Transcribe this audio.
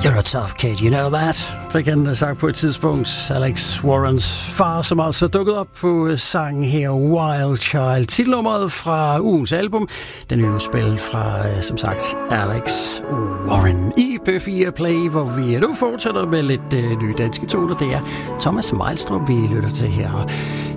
You're a tough kid, you know that? Fik han sagt på et tidspunkt. Alex Warrens far, som altså dukkede op på sangen her, Wild Child. Titelnummeret fra ugens album. Den nye spil fra, som sagt, Alex Warren i P4 Play, hvor vi nu fortsætter med lidt nye danske toner. Det er Thomas Meilstrup, vi lytter til her.